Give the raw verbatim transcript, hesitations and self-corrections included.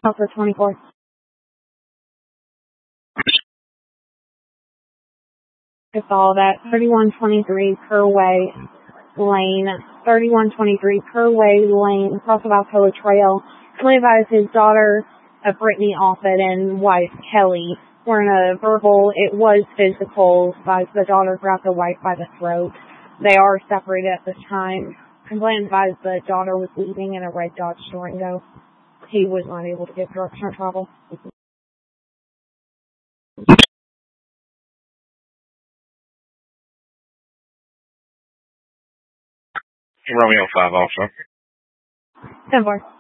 Officer twenty-four. It's all that thirty-one twenty-three Kerway Lane, thirty-one twenty-three Kerway Lane, across the Alcoa Trail. Somebody advised his daughter, uh, Brittany Offit, and wife, Kelly, were in a verbal, it was physical, advised the daughter grabbed the wife by the throat. They are separated at this time. Complainant advised the daughter was leaving in a red Dodge Durango. He was not able to get direction of travel. Romeo five, also. ten four.